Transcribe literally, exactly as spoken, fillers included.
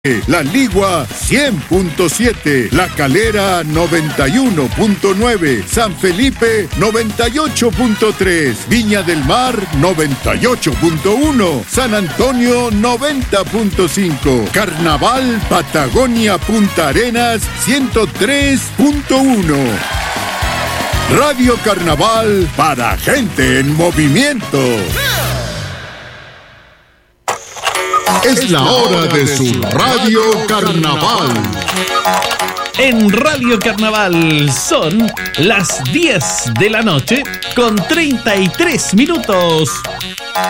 La Ligua cien punto siete, La Calera noventa y uno punto nueve, San Felipe noventa y ocho punto tres, Viña del Mar noventa y ocho punto uno, San Antonio noventa punto cinco, Carnaval Patagonia Punta Arenas ciento tres punto uno. Radio Carnaval para gente en movimiento. Es la hora de su Radio Carnaval. En Radio Carnaval son las diez de la noche con treinta y tres minutos.